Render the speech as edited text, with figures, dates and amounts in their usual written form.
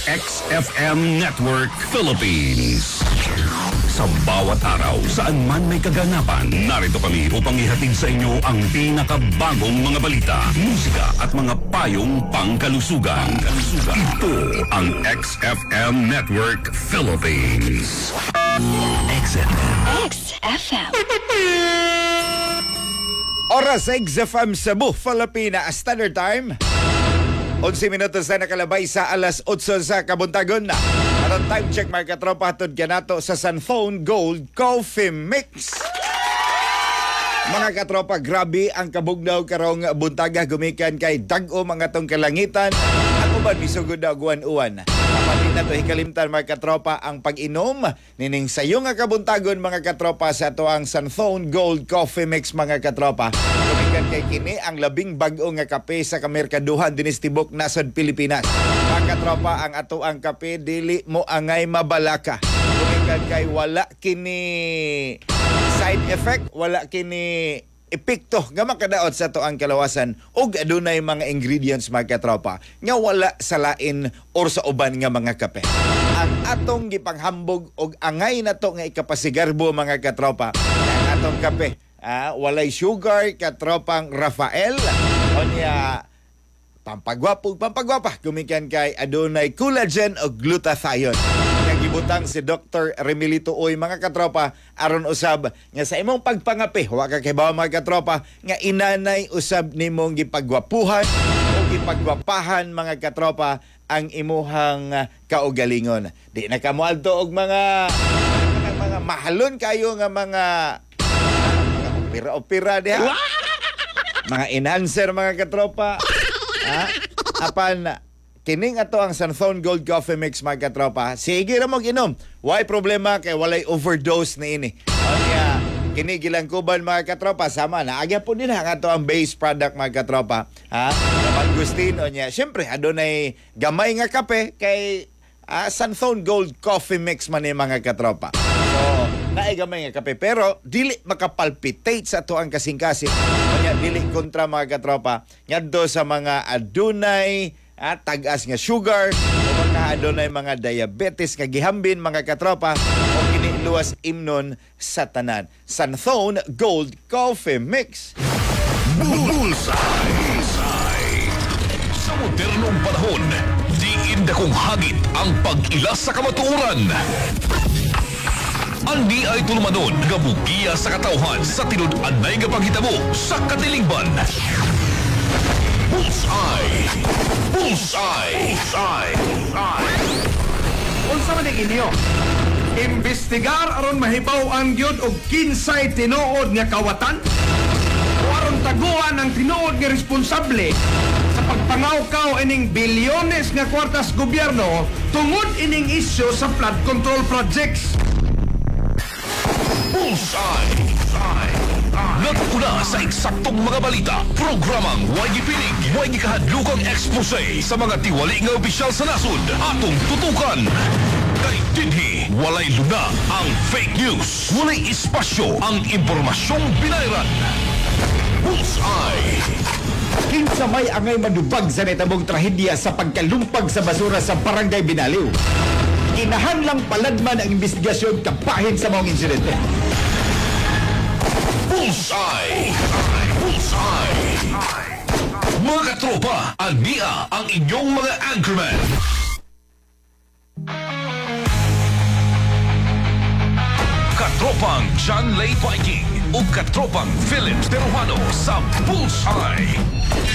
XFM Network Philippines. Sa bawat araw, saan man may kaganapan, narito kami upang ihatid sa inyo ang pinakabagong mga balita, musika at mga payong pangkalusugan. Ito ang XFM Network Philippines. XFM. Oras sa XFM Cebu, Filipina Standard Time. 11 minutos na nakalabay sa alas 8 sa kabuntagon na. Karong time check mga katropa, hatod ka nato sa Sunphone Gold Coffee Mix. Mga katropa, grabe ang kabugnaw karong buntaga gumikan kay dag-o mga tong kalangitan. Ako ba bisugod na uwan-uwan? Kapatid na to hikalimtan mga katropa ang pag-inom nining sayo nga kabuntagon mga katropa sa to ang Sunphone Gold Coffee Mix mga katropa. Gumikan kay kini ang labing bag-o nga kape sa kamerkaduhan dinis tibok nasod Pilipinas. Mga katropa, ang ato ang kape dili mo angay mabalaka. Gumikan kay wala kini side effect, wala kini epekto nga makadaot sa to ang kalawasan ug adunay mga ingredients mga katropa nga wala sa lain or sa uban nga mga kape. Ang atong gipanghambog og angay na to nga ikapasigarbo mga katropa, ang atong kape walay sugar katropang Rafael onya pampagwapa gumikan kay adunay collagen o glutathione. Gibutang si Dr. Remilito Uy mga katropa aron usab nga sa imong pagpangapi wa ka kay bawo mga katropa nga inanay usab nimong gipagwapuhan o gipagwapahan mga katropa ang imuhang kaugalingon. Di na kamuadto og mga mahalon kayo nga mga opera diha. Mga enhancer mga katropa. Apan kining ato ang Sunphone Gold Coffee Mix mga katropa. Sige ra mo ginom. Why problema kay walay overdose na ini. Kaya kini gilangkuban mga katropa sama na agya po din ang ato ang base product mga katropa. Mangustin o niya. Siyempre adunay gamay nga kape kay Sunphone Gold Coffee Mix man ni mga katropa. So naay gamay nga kape pero dili makapalpitate sa ato ang kasing-kasing. Kanya dili kontra mga katropa. Ngadto sa mga adunay tag-as nga sugar o mga adunay mga diabetes nga gihambin mga katropa o kiniluwas imnon sa tanan. Sunphone Gold Coffee Mix. Bullseye! Sa modernong panahon, diin na kong hagit ang pag-ilas sa kamatuoran. Andi ay tulumanon nga bugiya sa katawhan sa tinud-anay nga paghitabo sa katilingban. Bullseye! Bullseye! Bullseye! Bullseye! Unsa man inyo? Imbestigar aron mahibaw ang gyud og kinsay tinuod nga kawatan? O aron taguan ang tinuod nga responsable sa pagpangawkaw ining bilyones nga kwartas gobyerno tungod ining isyu sa flood control projects? Bullseye! Bullseye! Nagpula sa eksaktong mga balita, programang way gipinig, way gikahadlukang expose sa mga tiwali nga opisyal sa nasod. Atong tutukan. Kay dinhi, walay luna ang fake news. Walay espasyo ang impormasyong binayran. Bullseye! Kinsa may angay madubag sa natabong trahedya sa pagkalumpag sa basura sa Barangay Binaliw. Kinahanglang paladman ang investigasyon kabahin sa mga insidente. Bullseye! Bullseye! Mga katropa, ania ang inyong mga anchorman. Katropang John Lay Viking o Katropang Philip Peruano sa Bullseye.